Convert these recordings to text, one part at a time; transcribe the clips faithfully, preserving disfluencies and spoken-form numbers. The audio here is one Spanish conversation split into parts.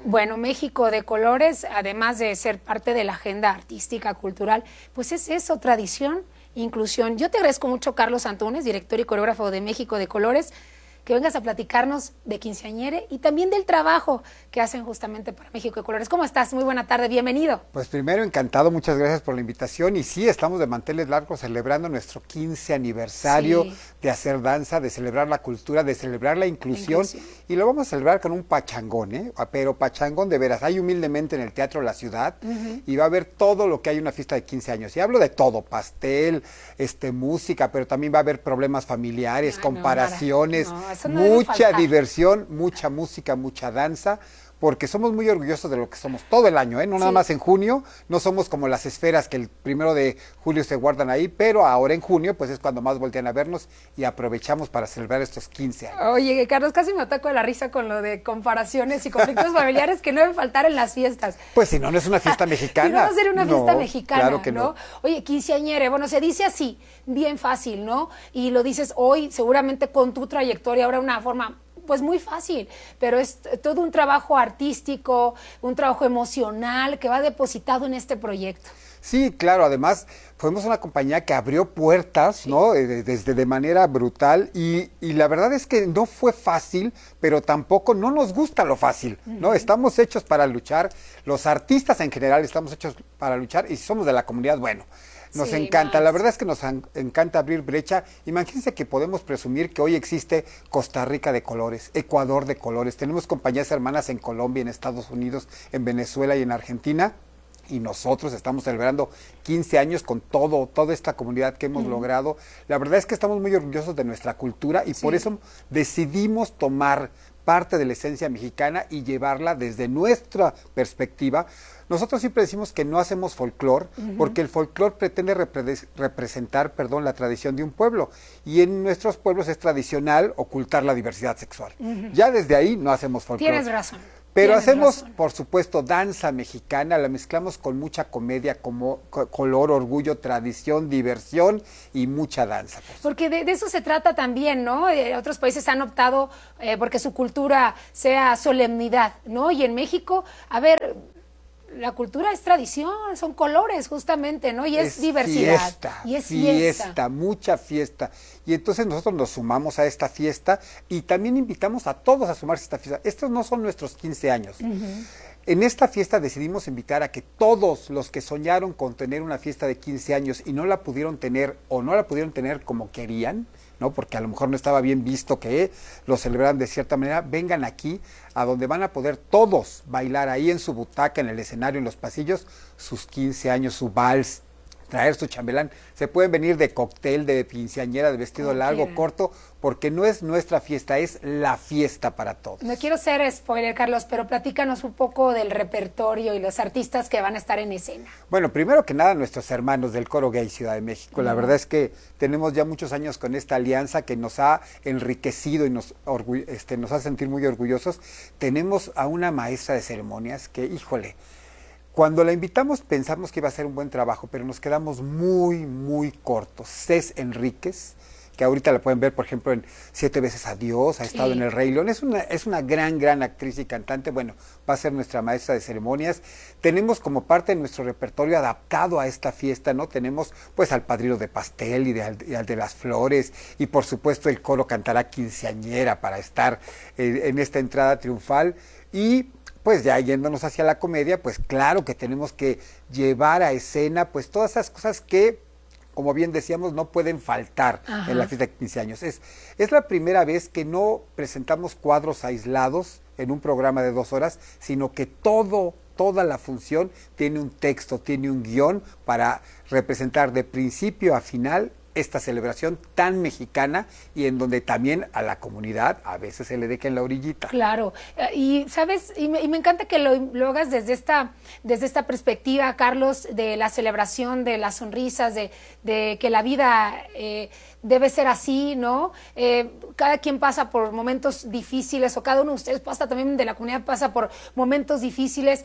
Bueno, México de Colores, además de ser parte de la agenda artística, cultural, pues es eso, tradición, inclusión. Yo te agradezco mucho, Carlos Antunes, director y coreógrafo de México de Colores, que vengas a platicarnos de Quinceañere y también del trabajo que hacen justamente para México de Colores. ¿Cómo estás? Muy buena tarde, bienvenido. Pues primero, encantado, muchas gracias por la invitación. Y sí, estamos de manteles largos celebrando nuestro quince aniversario sí. de hacer danza, de celebrar la cultura, de celebrar la inclusión. la inclusión. Y lo vamos a celebrar con un pachangón, ¿eh? Pero pachangón de veras. Hay humildemente en el Teatro La Ciudad uh-huh. y va a haber todo lo que hay en una fiesta de quince años. Y hablo de todo, pastel, este, música, pero también va a haber problemas familiares, Ay, comparaciones. No, no. No mucha diversión, mucha música, mucha danza, porque somos muy orgullosos de lo que somos todo el año, ¿eh? No sí. nada más en junio, no somos como las esferas que el primero de julio se guardan ahí, pero ahora en junio pues es cuando más voltean a vernos y aprovechamos para celebrar estos quince años. Oye, Carlos, casi me ataco de la risa con lo de comparaciones y conflictos familiares que no deben faltar en las fiestas. Pues si no, no es una fiesta mexicana. Si no va a ser una fiesta no, mexicana, claro que ¿no? no. Oye, quinceañere, bueno, se dice así, bien fácil, ¿no? Y lo dices hoy, seguramente con tu trayectoria, ahora una forma pues muy fácil, pero es todo un trabajo artístico, un trabajo emocional que va depositado en este proyecto. Sí, claro, además fuimos una compañía que abrió puertas, sí. ¿no? Desde de manera brutal y, y la verdad es que no fue fácil, pero tampoco no nos gusta lo fácil, ¿no? Uh-huh. Estamos hechos para luchar, los artistas en general estamos hechos para luchar y si somos de la comunidad, bueno, nos sí, encanta, más. La verdad es que nos encanta abrir brecha. Imagínense que podemos presumir que hoy existe Costa Rica de Colores, Ecuador de Colores, tenemos compañías hermanas en Colombia, en Estados Unidos, en Venezuela y en Argentina, y nosotros estamos celebrando quince años con todo, toda esta comunidad que hemos uh-huh. logrado. La verdad es que estamos muy orgullosos de nuestra cultura y sí. por eso decidimos tomar parte de la esencia mexicana y llevarla desde nuestra perspectiva. Nosotros siempre decimos que no hacemos folclore, uh-huh. porque el folclore pretende repre- representar, perdón, la tradición de un pueblo, y en nuestros pueblos es tradicional ocultar la diversidad sexual. Uh-huh. Ya desde ahí no hacemos folclore. Tienes razón. Pero Tienes hacemos, razón. por supuesto, danza mexicana, la mezclamos con mucha comedia, como co- color, orgullo, tradición, diversión y mucha danza. Porque de, de eso se trata también, ¿no? Eh, otros países han optado eh, porque su cultura sea solemnidad, ¿no? Y en México, a ver, la cultura es tradición, son colores justamente, ¿no? Y es, es diversidad. Fiesta, y es fiesta, fiesta, mucha fiesta. Y entonces nosotros nos sumamos a esta fiesta y también invitamos a todos a sumarse a esta fiesta. Estos no son nuestros quince años. Uh-huh. En esta fiesta decidimos invitar a que todos los que soñaron con tener una fiesta de quince años y no la pudieron tener o no la pudieron tener como querían, ¿no? Porque a lo mejor no estaba bien visto que lo celebraran de cierta manera, vengan aquí a donde van a poder todos bailar ahí en su butaca, en el escenario, en los pasillos, sus quince años, su vals, traer su chambelán. Se pueden venir de cóctel, de quinceañera, de vestido okay. largo, corto, porque no es nuestra fiesta, es la fiesta para todos. No quiero ser spoiler, Carlos, pero platícanos un poco del repertorio y los artistas que van a estar en escena. Bueno, primero que nada, nuestros hermanos del Coro Gay Ciudad de México. La uh-huh. verdad es que tenemos ya muchos años con esta alianza que nos ha enriquecido y nos, orgu- este, nos hace sentir muy orgullosos. Tenemos a una maestra de ceremonias que, híjole, cuando la invitamos pensamos que iba a ser un buen trabajo, pero nos quedamos muy, muy cortos. Cés Enríquez, que ahorita la pueden ver, por ejemplo, en Siete veces Adiós, ha sí. estado en El Rey León, es una, es una gran, gran actriz y cantante, bueno, va a ser nuestra maestra de ceremonias. Tenemos como parte de nuestro repertorio adaptado a esta fiesta, ¿no? Tenemos pues al Padrino de Pastel y, de, al, y al de las Flores, y por supuesto el coro cantará Quinceañera para estar eh, en esta entrada triunfal, y pues ya yéndonos hacia la comedia, pues claro que tenemos que llevar a escena pues todas esas cosas que, como bien decíamos, no pueden faltar Ajá. en la fiesta de quince años. Es, es la primera vez que no presentamos cuadros aislados en un programa de dos horas, sino que todo, toda la función tiene un texto, tiene un guión para representar de principio a final esta celebración tan mexicana y en donde también a la comunidad a veces se le deja en la orillita. Claro, y sabes, y me, y me encanta que lo, lo hagas desde esta, desde esta perspectiva, Carlos, de la celebración, de las sonrisas, de, de que la vida eh, debe ser así, ¿no? Eh, cada quien pasa por momentos difíciles, o cada uno de ustedes pasa también, de la comunidad pasa por momentos difíciles,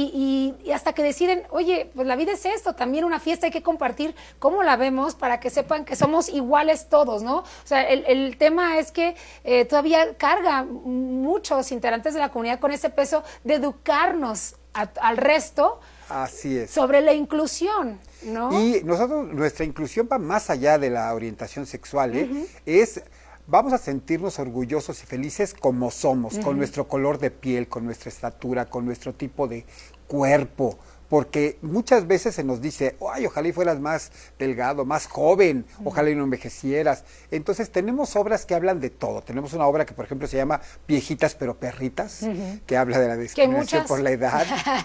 y, y, y hasta que deciden, oye, pues la vida es esto, también una fiesta, hay que compartir cómo la vemos para que sepa sepan que somos iguales todos, ¿no? O sea, el, el tema es que eh, todavía carga muchos integrantes de la comunidad con ese peso de educarnos a, al resto. Así es. Sobre la inclusión, ¿no? Y nosotros, nuestra inclusión va más allá de la orientación sexual, ¿eh? Uh-huh. Es, vamos a sentirnos orgullosos y felices como somos, uh-huh. con nuestro color de piel, con nuestra estatura, con nuestro tipo de cuerpo. Porque muchas veces se nos dice, ay, ojalá y fueras más delgado, más joven, ojalá y no envejecieras. Entonces tenemos obras que hablan de todo. Tenemos una obra que, por ejemplo, se llama Viejitas pero Perritas, uh-huh. que habla de la discriminación por la edad.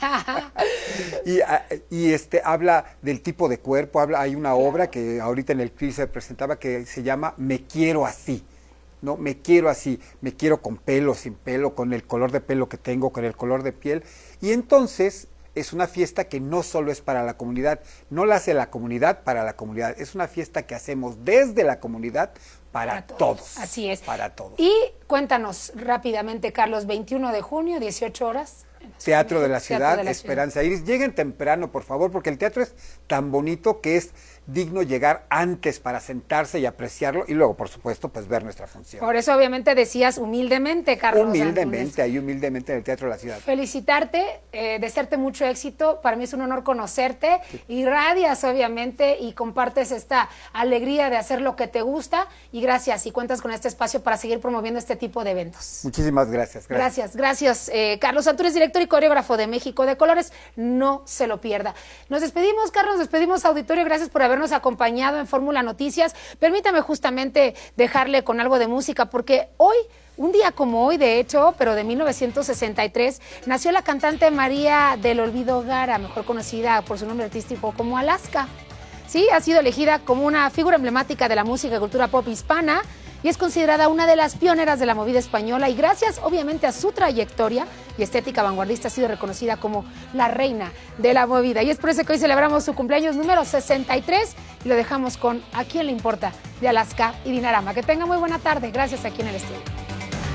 y, y este habla del tipo de cuerpo. Habla, hay una obra que ahorita en el C R I se presentaba que se llama Me quiero así. No, me quiero así, me quiero con pelo, sin pelo, con el color de pelo que tengo, con el color de piel. Y entonces es una fiesta que no solo es para la comunidad, no la hace la comunidad para la comunidad, es una fiesta que hacemos desde la comunidad para, para todos. todos. Así es. Para todos. Y cuéntanos rápidamente, Carlos, veintiuno de junio, dieciocho horas. Teatro de la Ciudad, de la Esperanza ciudad. Iris. Lleguen temprano, por favor, porque el teatro es tan bonito que es digno llegar antes para sentarse y apreciarlo y luego, por supuesto, pues ver nuestra función. Por eso, obviamente, decías humildemente, Carlos. Humildemente, ahí humildemente en el Teatro de la Ciudad. Felicitarte, eh, desearte mucho éxito. Para mí es un honor conocerte. Sí. Irradias, obviamente, y compartes esta alegría de hacer lo que te gusta. Y gracias, y cuentas con este espacio para seguir promoviendo este tipo de eventos. Muchísimas gracias. Gracias, gracias. gracias. Eh, Carlos Antúnez, director y coreógrafo de México de Colores. No se lo pierda. Nos despedimos, Carlos, nos despedimos, auditorio. Gracias por haber habernos acompañado en Fórmula Noticias. Permítame justamente dejarle con algo de música, porque hoy, un día como hoy, de hecho, pero de mil novecientos sesenta y tres, nació la cantante María del Olvido Gara, mejor conocida por su nombre artístico como Alaska. Sí, ha sido elegida como una figura emblemática de la música y cultura pop hispana, y es considerada una de las pioneras de la movida española, y gracias obviamente a su trayectoria y estética vanguardista ha sido reconocida como la reina de la movida. Y es por eso que hoy celebramos su cumpleaños número sesenta y tres y lo dejamos con ¿A quién le importa? De Alaska y Dinarama. Que tenga muy buena tarde. Gracias aquí en el estudio.